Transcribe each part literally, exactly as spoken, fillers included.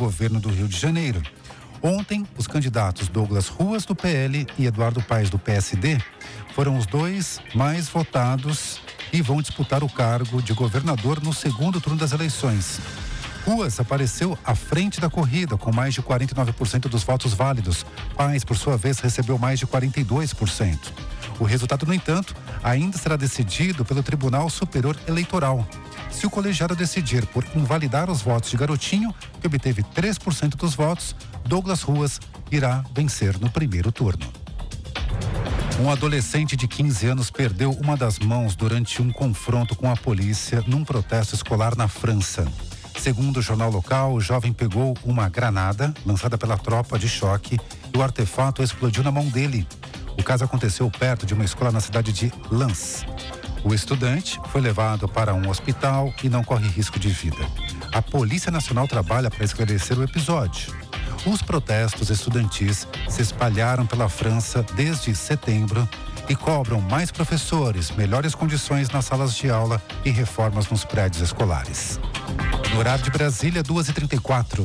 governo do Rio de Janeiro. Ontem, os candidatos Douglas Ruas, do P L, e Eduardo Paes, do P S D, foram os dois mais votados e vão disputar o cargo de governador no segundo turno das eleições. Ruas apareceu à frente da corrida, com mais de quarenta e nove por cento dos votos válidos. Paes, por sua vez, recebeu mais de quarenta e dois por cento. O resultado, no entanto, ainda será decidido pelo Tribunal Superior Eleitoral. Se o colegiado decidir por invalidar os votos de Garotinho, que obteve três por cento dos votos, Douglas Ruas irá vencer no primeiro turno. Um adolescente de quinze anos perdeu uma das mãos durante um confronto com a polícia num protesto escolar na França. Segundo o jornal local, o jovem pegou uma granada lançada pela tropa de choque e o artefato explodiu na mão dele. O caso aconteceu perto de uma escola na cidade de Lens. O estudante foi levado para um hospital e não corre risco de vida. A Polícia Nacional trabalha para esclarecer o episódio. Os protestos estudantis se espalharam pela França desde setembro e cobram mais professores, melhores condições nas salas de aula e reformas nos prédios escolares. No horário de Brasília, duas e trinta e quatro.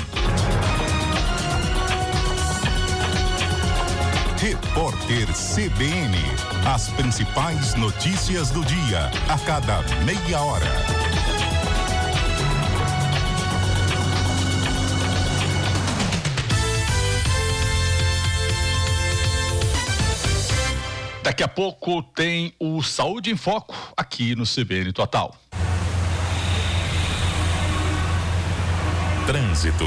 Repórter C B N. As principais notícias do dia, a cada meia hora. Daqui a pouco tem o Saúde em Foco aqui no C B N Total. Trânsito.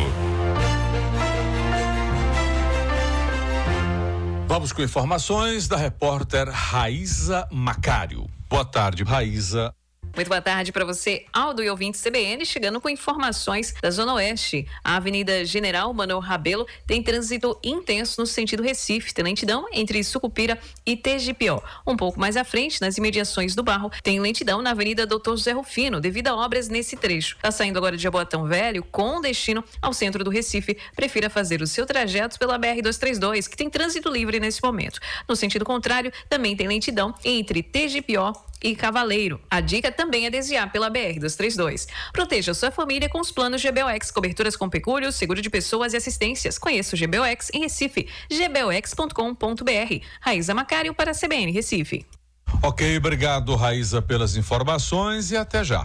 Vamos com informações da repórter Raíza Macário. Boa tarde, Raíza. Muito boa tarde para você, Aldo e ouvinte C B N, chegando com informações da Zona Oeste. A Avenida General Manuel Rabelo tem trânsito intenso no sentido Recife, tem lentidão entre Sucupira e Tegipió. Um pouco mais à frente, nas imediações do Barro, tem lentidão na Avenida Doutor José Rufino, devido a obras nesse trecho. Está saindo agora de Jaboatão Velho, com destino ao centro do Recife. Prefira fazer o seu trajeto pela B R duzentos e trinta e dois, que tem trânsito livre nesse momento. No sentido contrário, também tem lentidão entre Tegipió e Cavaleiro. A dica também é desviar pela B R duzentos e trinta e dois. Proteja sua família com os planos G B O X, coberturas com pecúlio, seguro de pessoas e assistências. Conheça o G B O X em Recife, g b o x ponto com ponto b r. Raíza Macário para a C B N Recife. Ok, obrigado, Raíza, pelas informações e até já.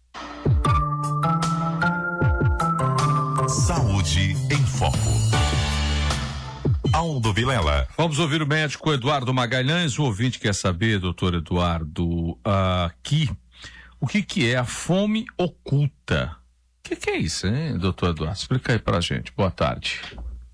Saúde em Foco. Aldo Vilela. Vamos ouvir o médico Eduardo Magalhães. O ouvinte quer saber, doutor Eduardo, aqui, o que que é a fome oculta? O que que é isso, hein, doutor Eduardo? Explica aí pra gente. Boa tarde.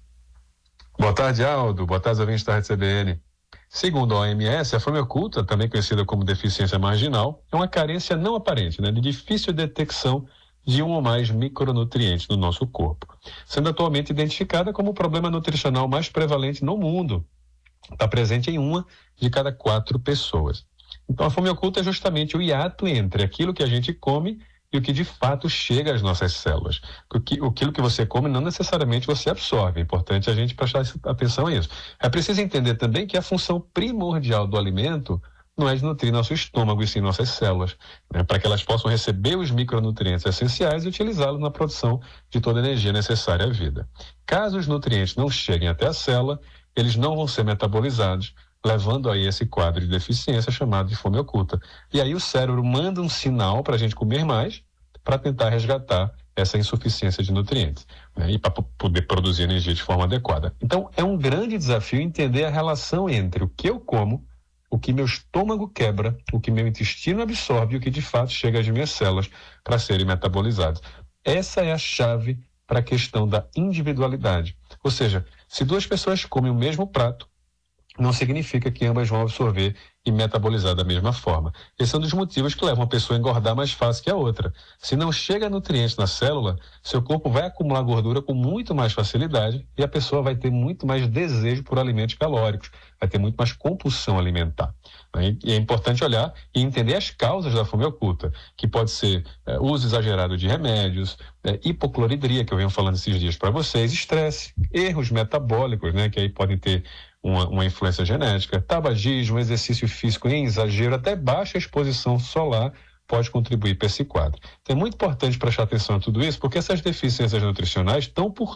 Boa tarde, Aldo. Boa tarde, ouvintes da Rádio C B N. Segundo a O M S, a fome oculta, também conhecida como deficiência marginal, é uma carência não aparente, né, de difícil detecção de um ou mais micronutrientes no nosso corpo, sendo atualmente identificada como o problema nutricional mais prevalente no mundo. Está presente em uma de cada quatro pessoas. Então, a fome oculta é justamente o hiato entre aquilo que a gente come e o que de fato chega às nossas células. Porque aquilo que você come não necessariamente você absorve. É importante a gente prestar atenção a isso. É preciso entender também que a função primordial do alimento não é de nutrir nosso estômago e sim nossas células, né, para que elas possam receber os micronutrientes essenciais e utilizá-los na produção de toda a energia necessária à vida. Caso os nutrientes não cheguem até a célula, eles não vão ser metabolizados, levando aí esse quadro de deficiência chamado de fome oculta. E aí o cérebro manda um sinal para a gente comer mais, para tentar resgatar essa insuficiência de nutrientes, né, e para poder produzir energia de forma adequada. Então, é um grande desafio entender a relação entre o que eu como, o que meu estômago quebra, o que meu intestino absorve e o que de fato chega às minhas células para serem metabolizados. Essa é a chave para a questão da individualidade. Ou seja, se duas pessoas comem o mesmo prato, não significa que ambas vão absorver e metabolizar da mesma forma. Esse é um dos motivos que leva uma pessoa a engordar mais fácil que a outra. Se não chega nutrientes na célula, seu corpo vai acumular gordura com muito mais facilidade e a pessoa vai ter muito mais desejo por alimentos calóricos, vai ter muito mais compulsão alimentar. E é importante olhar e entender as causas da fome oculta, que pode ser é, uso exagerado de remédios, é, hipocloridria, que eu venho falando esses dias para vocês, estresse, erros metabólicos, né, que aí podem ter Uma, uma influência genética, tabagismo, exercício físico em exagero, até baixa exposição solar pode contribuir para esse quadro. Então é muito importante prestar atenção a tudo isso, porque essas deficiências nutricionais estão por